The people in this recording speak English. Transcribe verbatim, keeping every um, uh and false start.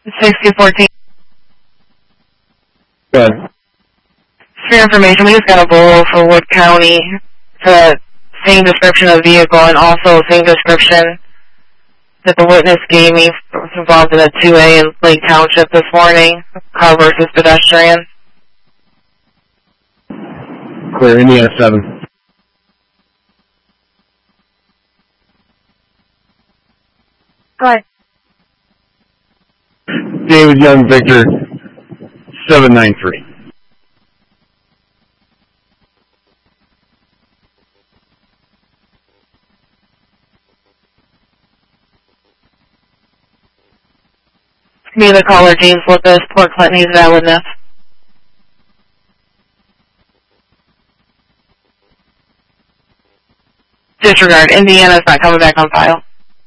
sixty fourteen. Good. For your information, we just got a bolo for Wood County. The same description of the vehicle and also same description that the witness gave me was involved in a two A in Lake Township this morning, car versus pedestrian. Clear, Indiana seven. Go ahead. David Young, Victor, seven nine three. Me, the caller, James Lippis, Port Clinton, he's valid enough. Disregard. Indiana's not coming back on file.